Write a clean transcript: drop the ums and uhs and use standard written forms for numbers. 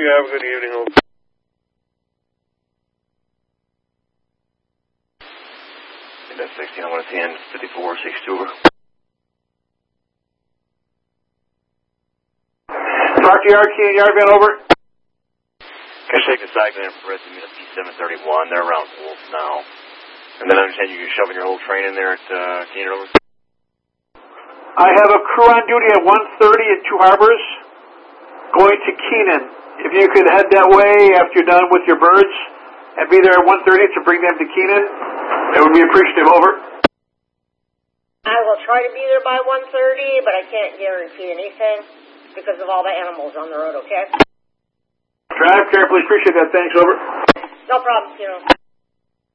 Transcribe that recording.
You have a good evening. Over. That's 16, I want to see in 5462 over. Rocky RT and yard van over. Can I take the cycling for rest of the P731? They're around Wolf now. And then I understand you're shoving your whole train in there at Keenan over? I have a crew on duty at 1:30 at Two Harbors going to Keenan. If you could head that way after you're done with your birds and be there at 1:30 to bring them to Keenan, that would be appreciative. Over. I will try to be there by 1:30, but I can't guarantee anything because of all the animals on the road, okay? Drive carefully. Appreciate that. Thanks. Over. No problem,